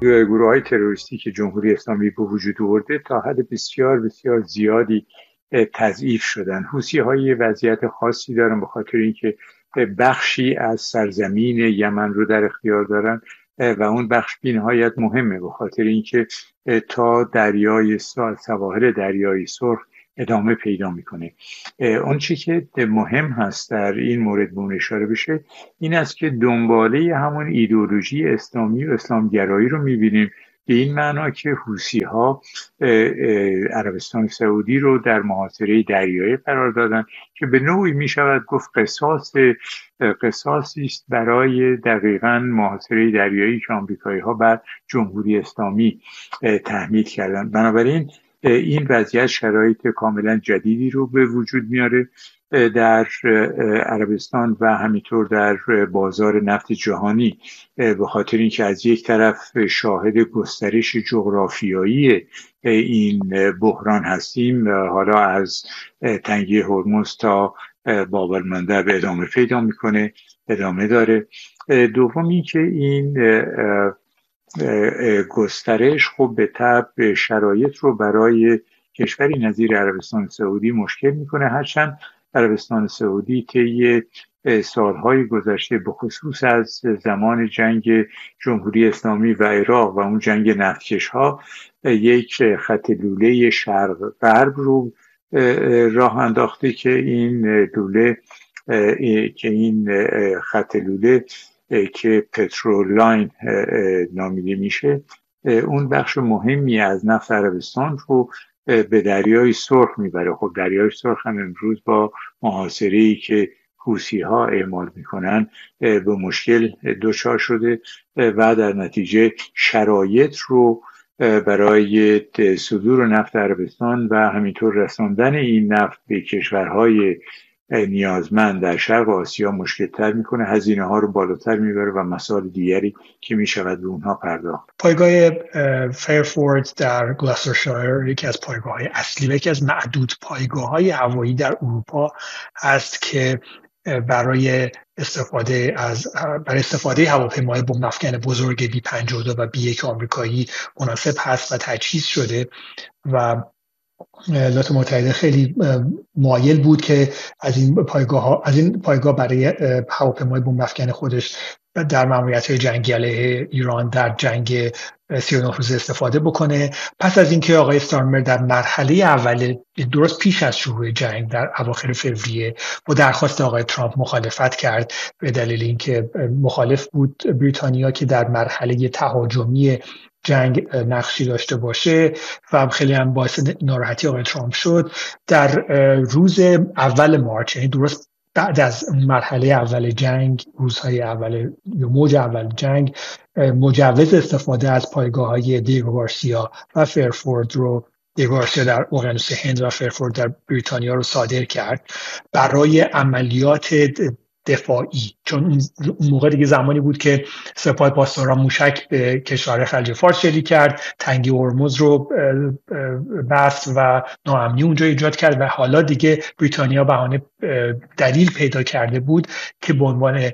گروه‌های تروریستی که جمهوری اسلامی به وجود آورده تا حد بسیار بسیار زیادی تضعیف شدن. حوثی‌ها وضعیت خاصی دارن به خاطر اینکه بخشی از سرزمین یمن رو در اختیار دارن و اون بخش بی‌نهایت مهمه به خاطر اینکه تا سواحل دریای سرخ ادامه پیدا میکنه. اون چی که مهم هست در این مورد به اون اشاره بشه این است که دنباله همون ایدئولوژی اسلامی و اسلامگرایی رو میبینیم، به این معنا که حوثی‌ها عربستان سعودی رو در محاصره دریایی قرار دادن که به نوعی میشود گفت قصاصی است برای دقیقاً محاصره دریایی که آمریکایی‌ها بر جمهوری اسلامی تحمیل کردن. بنابراین این وضعیت شرایط کاملا جدیدی رو به وجود میاره در عربستان و همینطور در بازار نفت جهانی، به خاطر اینکه از یک طرف شاهد گسترش جغرافیایی این بحران هستیم، حالا از تنگه هرمز تا باب المندب ادامه پیدا میکنه، ادامه داره. دوم این که این گسترش خب به طبع شرایط رو برای کشوری نظیر عربستان سعودی مشکل میکنه، هرچند عربستان سعودی طی سالهای گذشته به خصوص از زمان جنگ جمهوری اسلامی و عراق و اون جنگ نفتکش ها یک خط لوله شرق غرب رو راه انداخته که این خط لوله که پترول لاین نامیده میشه اون بخش مهمی از نفت عربستان رو به دریای سرخ میبره. خب دریای سرخ هم امروز با محاصره‌ای که حوثی‌ها اعمال میکنن به مشکل دچار شده و در نتیجه شرایط رو برای صدور نفت عربستان و همینطور رساندن این نفت به کشورهای نیازمند در شرق آسیا مشکل تر میکنه، هزینه ها رو بالاتر میبره و مسائل دیگری که میشود به اونها پرداخت. پایگاه فیرفورد در گلاسرشایر یکی از پایگاه های اصلی و یکی از معدود پایگاه های هوایی در اروپا هست که برای استفاده هواپیمای بمب افکن بزرگ B-52 و B-1 آمریکایی مناسب هست و تجهیز شده و ایالات متحده خیلی مایل بود که از این پایگاه برای هواپیمای بمب افکن خودش در ماموریت‌های جنگی علیه ایران در جنگ 39 روزه استفاده بکنه. پس از اینکه آقای استارمر در مرحله اول درست پیش از شروع جنگ در اواخر فوریه با درخواست آقای ترامپ مخالفت کرد به دلیل اینکه مخالف بود بریتانیا که در مرحله تهاجمی جنگ نقشی داشته باشه و خیلی هم باعث ناراحتی آقای ترامپ شد، در روز اول مارچ، یعنی درست بعد از مرحله اول جنگ، روزهای اول یا موج اول جنگ، مجوز استفاده از پایگاه‌های دیگو گارسیا و فیرفورد رو، دیگو گارسیا در اقیانوس هند و فیرفورد در بریتانیا رو صادر کرد برای عملیات دفاعی، چون اون موقع دیگه زمانی بود که سپاه پاسداران موشک به کشور خلیج فارس شلیک کرد، تنگه هرمز رو بست و ناامنی اونجا ایجاد کرد و حالا دیگه بریتانیا بهانه دلیل پیدا کرده بود که به عنوان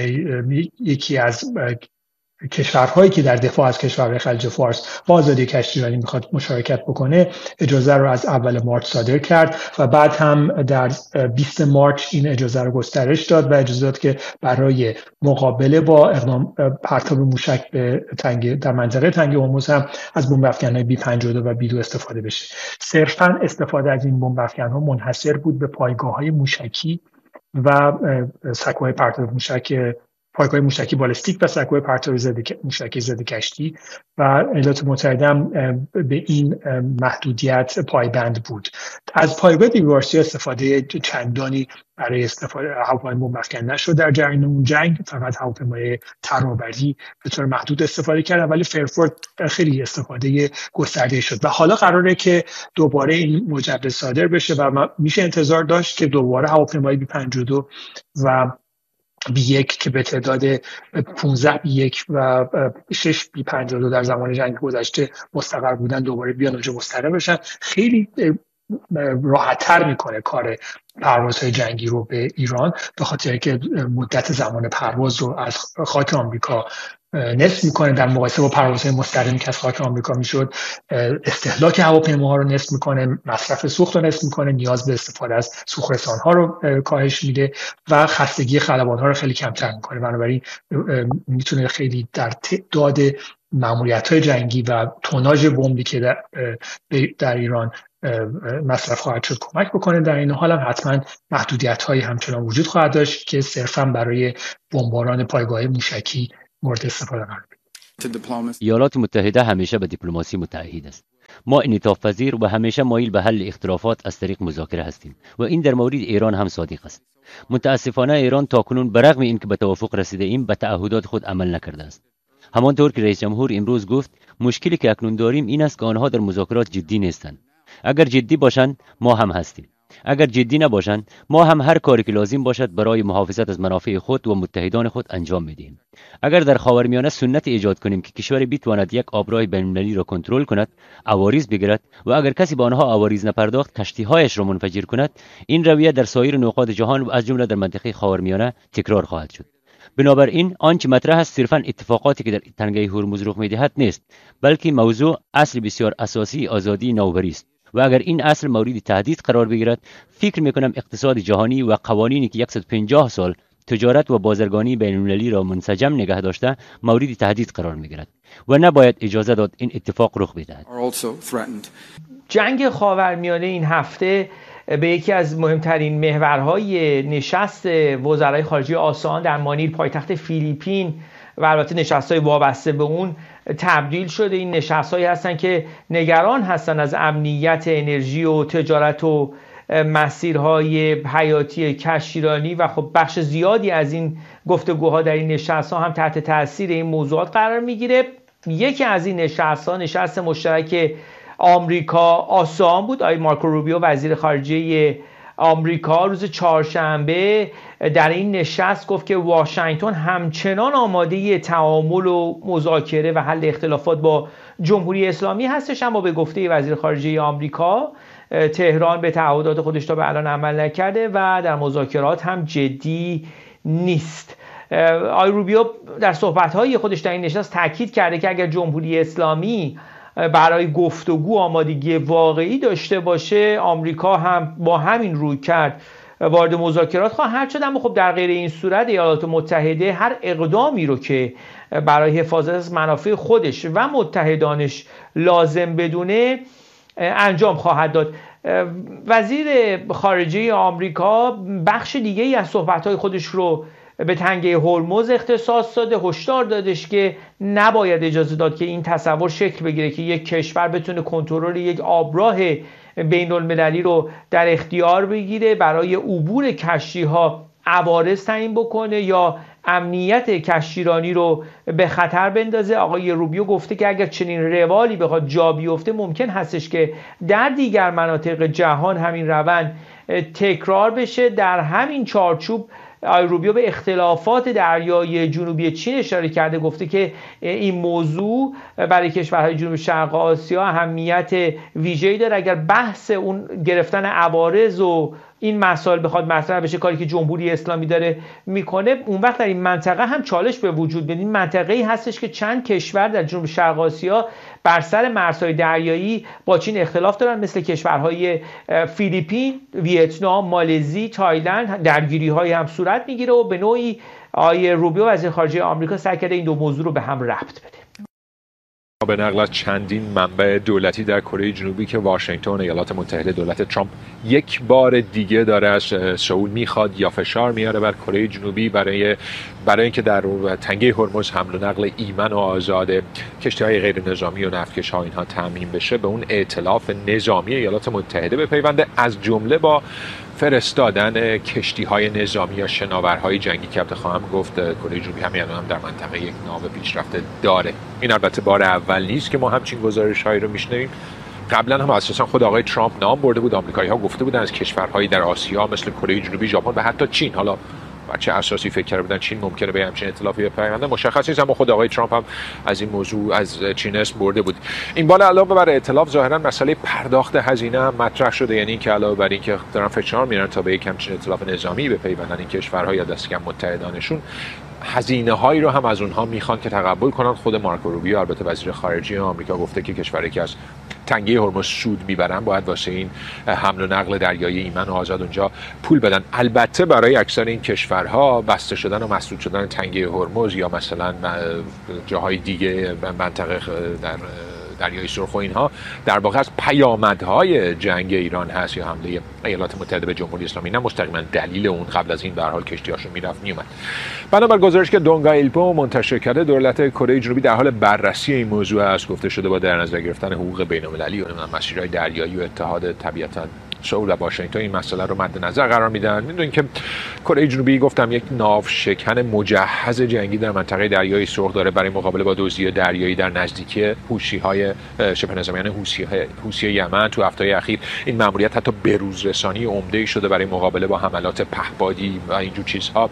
یکی از کشورهایی که در دفاع از کشور خلیج فارس با آزادی کشتیرانی میخواد مشارکت بکنه اجازه رو از اول مارچ صادر کرد و بعد هم در 20 مارچ این اجازه رو گسترش داد و اجازه داد که برای مقابله با اقدام پرتاب موشک به در منطقه تنگه هرمز هم از بمب افکن‌های B-52 و B-2 استفاده بشه. صرفاً استفاده از این بمب افکن‌ها منحصر بود به پایگاه‌های موشکی و سکوهای پرتاب موشک، پایگاه موشکی بالستیک و سکوی پرتاب موشکی ضد کشتی و ایالات متحده هم به این محدودیت پایبند بود. از پایگاه دیگو گارسیا استفاده چندانی برای استفاده هواپیمای بمب افکن نشد در جریان اون جنگ، فقط هواپیمای ترابری به طور محدود استفاده کردن، ولی فیرفورد خیلی استفاده گسترده شد و حالا قراره که دوباره این مجوز صادر بشه و میشه انتظار داشت که دوباره هواپیمای B-52 و B-1 که به تعداد 15 B-1 و 6 B-52 در زمان جنگ گذشته مستقر بودن دوباره بیان اونجا مستقر بشن. خیلی راحت‌تر میکنه کار پروازهای جنگی رو به ایران، به خاطر که مدت زمان پرواز رو از خاک آمریکا نصف میکنه در مقایسه با پروازهای مستقیمی که از خاک آمریکا میشد. استهلاک هواپیماها رو نصف میکنه، مصرف سوخت رو نصف میکنه، نیاز به استفاده از سوخترسان‌ها رو کاهش میده و خستگی خلبان‌ها رو خیلی کمتر میکنه. بنابراین میتونه خیلی در تعداد ماموریت‌های جنگی و توناژ بمبی که در ایران مصرف خواهد شد کمک بکنه. در این حال هم حتما محدودیت‌هایی همچنان وجود خواهد داشت که صرفاً برای بمباران پایگاه موشکی مورد استفاده قرار بگیرد. ایالات متحده همیشه به دیپلماسی متعهد است. ما انعطاف پذیر و همیشه مایل به حل اختلافات از طریق مذاکره هستیم و این در مورد ایران هم صادق است. متاسفانه ایران تاکنون برغم اینکه به توافق رسیده ایم به تعهدات خود عمل نکرده است. همانطور که رئیس جمهور امروز گفت، مشکلی که اکنون داریم این است که آنها در مذاکرات جدی نیستند. اگر جدی باشند ما هم هستیم. اگر جدی نباشند ما هم هر کاری که لازم باشد برای محافظت از منافع خود و متحدان خود انجام میدیم. اگر در خاورمیانه سنت ایجاد کنیم که کشوری بتواند یک آبراه بین‌المللی را کنترل کند، عوارض بگیرد و اگر کسی به آنها عوارض نپرداخت کشتی‌هایش را منفجر کند، این رویه در سایر نقاط جهان و از جمله در منطقه خاورمیانه تکرار خواهد شد. بنابراین آنچه مطرح است صرفاً اتفاقاتی که در تنگه هرمز رخ می‌دهد نیست، بلکه موضوع اصل بسیار اساسی آزادی نوآوری است و اگر این اصل مورد تهدید قرار بگیرد، فکر می‌کنم اقتصاد جهانی و قوانینی که 150 سال تجارت و بازرگانی بین‌المللی را منسجم نگه داشته مورد تهدید قرار می‌گیرد و نباید اجازه داد این اتفاق رخ بدهد. جنگ خاورمیانه این هفته به یکی از مهمترین محورهای نشست وزرای خارجه آسیان در مانیل پایتخت فیلیپین و البته نشست‌های وابسته به اون تبدیل شده. این نشست‌هایی هستن که نگران هستن از امنیت انرژی و تجارت و مسیرهای حیاتی کشتیرانی و خب بخش زیادی از این گفتگوها در این نشست‌ها هم تحت تاثیر این موضوعات قرار میگیره. یکی از این نشست‌ها نشست مشترک آمریکا آسیان بود. آقای مارکو روبیو وزیر خارجه آمریکا روز چهارشنبه در این نشست گفت که واشنگتن همچنان آماده تعامل و مذاکره و حل اختلافات با جمهوری اسلامی هستش، اما به گفته وزیر خارجه آمریکا تهران به تعهدات خودش تا به الان عمل نکرده و در مذاکرات هم جدی نیست. آقای روبیو در صحبت‌های خودش در این نشست تاکید کرده که اگر جمهوری اسلامی برای گفتگو آمادگی واقعی داشته باشه، آمریکا هم با همین رویکرد وارد مذاکرات خواهد شد. اما خب در غیر این صورت ایالات متحده هر اقدامی رو که برای حفاظت از منافع خودش و متحدانش لازم بدونه انجام خواهد داد. وزیر خارجه آمریکا بخش دیگه‌ای از صحبت‌های خودش رو به تنگه هرمز اختصاص داده، هشدار دادش که نباید اجازه داد که این تصور شکل بگیره که یک کشور بتونه کنترل یک آبراه بین المللی رو در اختیار بگیره، برای عبور کشتی‌ها عوارض تعیین بکنه یا امنیت کشتیرانی رو به خطر بندازه. آقای روبیو گفته که اگر چنین روالی بخواد جا بیفته ممکن هستش که در دیگر مناطق جهان همین روند تکرار بشه. در همین چارچوب آقای روبیو به اختلافات دریای جنوبی چین اشاره کرده، گفته که این موضوع برای کشورهای جنوب شرق آسیا اهمیت ویژه‌ای داره. اگر بحث اون گرفتن عوارض و این مسائل بخواد مطرح بشه، کاری که جمهوری اسلامی داره میکنه، اون وقت در این منطقه هم چالش به وجود میاد. این منطقه‌ای هستش که چند کشور در جنوب شرق آسیا بر سر مرزهای دریایی با چین اختلاف دارن، مثل کشورهای فیلیپین، ویتنام، مالزی، تایلند. درگیری‌های هم صورت میگیره و به نوعی آقای روبیو وزیر خارجه آمریکا سعی کرده این دو موضوع رو به هم ربط بده. به نقل از چندین منبع دولتی در کره جنوبی که واشنگتن ایالات متحده دولت ترامپ یک بار دیگه داره از سئول میخواد یا فشار میاره بر کره جنوبی برای اینکه در تنگه هرمز حمل و نقل ایمن و آزاد کشتی‌های غیر نظامی و نفتکش‌ها اینها تامین بشه، به اون ائتلاف نظامی ایالات متحده بپیونده، از جمله با فرستادن کشتی‌های نظامی یا شناورهای جنگی که خواهم گفت کره جنوبی همین الان هم در منطقه یک ناو پیشرفته داره. این البته بار اول نیست که ما همچین گزارش‌هایی رو میشنویم. قبلا هم اساسا خود آقای ترامپ نام برده بود، آمریکایی‌ها گفته بودن از کشورهایی در آسیا مثل کره جنوبی، ژاپن و حتی چین، حالا چه اساسی فکر کرده بودن چین ممکنه به همچین ائتلافی بپیونده مشخص نیست، اما خود آقای ترامپ هم از این موضوع از چین اسم برده بود. این بالا علاوه بر ائتلاف ظاهرا مسئله پرداخت هزینه هم مطرح شده، یعنی اینکه علاوه بر اینکه دارن فشار میارن تا به یک همچین ائتلاف نظامی بپیوندن این کشورها یا دست کم متحدانشون، هزینه هایی رو هم از اونها میخوان که تقبل کنن. خود مارکو روبیو البته وزیر خارجه آمریکا گفته که کشوری که از تنگه هرمز سود میبرن باید واسه این حمل و نقل دریایی ایمن و آزاد اونجا پول بدن. البته برای اکثر این کشورها بسته شدن و مسدود شدن تنگه هرمز یا مثلا جاهای دیگه منطقه در دریای سرخ و اینها در واقع از پیامدهای جنگ ایران هست یا حمله ایالات متحده به جمهوری اسلامی، نه مستقیما دلیل اون. قبل از این به هر حال کشتی‌هاشون میرفت میومد. بنابر گزارشی که دونگا ایلپو منتشر کرده، دولت کره جنوبی در حال بررسی این موضوع است. گفته شده با در نظر گرفتن حقوق بین‌المللی و مسیرهای دریایی و اتحاد طبیعتاً سئول و واشنگتن این مسئله رو مد نظر قرار میدن. میدونین که کره جنوبی گفتم یک ناوشکن مجهز جنگی در منطقه دریای سرخ داره برای مقابله با دزدی دریایی در نزدیکی حوثی‌های شبه نظامیان حوثی یمن. تو هفته‌های اخیر این مأموریت حتی بروزرسانی عمده‌ای شده برای مقابله با حملات پهپادی و اینجور چیزها.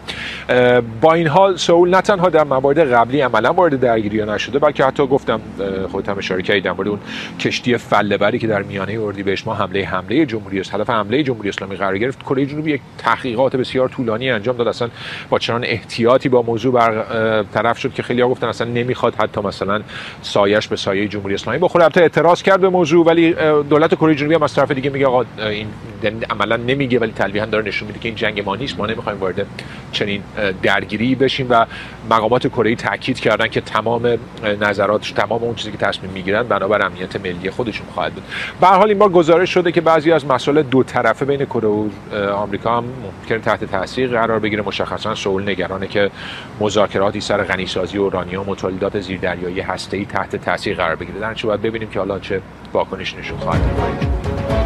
با این حال سئول نه تنها در موارد قبلی عملا وارد درگیری نشده، بلکه حتی گفتم خودت هم اشاره کردی در مورد اون کشتی فله‌بری که در میانه اردیبهشت ماه حمله جمهوری هدف حمله جمهوری اسلامی قرار گرفت، کره جنوبی یک تحقیقات بسیار طولانی انجام داد. اصلا با چنان احتیاطی با موضوع برطرف شد که خیلی‌ها گفتن اصلا نمیخواد حتی مثلا سایش به سایه جمهوری اسلامی بخوره. البته اعتراض کرد به موضوع، ولی دولت کره جنوبی هم از طرف دیگه میگه آقا این عملا نمیگه ولی تلویحاً داره نشون میده که این جنگ ما نیست، ما نمیخوایم وارد چنین درگیری بشیم. و مقامات کره تاکید کردن که تمام نظرات، تمام اون چیزی که تصمیم میگیرن بنابر امنیت ملی خودشون خواهد بود. به هر حال این بار گزارش شده که بعضی از مسائل دو طرفه بین کره و آمریکا هم ممکنه تحت تاثیر قرار بگیره. مشخصا سئول نگرانه که مذاکراتی سر غنیسازی اورانیوم و تولیدات زیردریایی هسته‌ای تحت تاثیر قرار بگیره. در نتیجه باید ببینیم که حالا چه واکنشی نشون خواهد داد.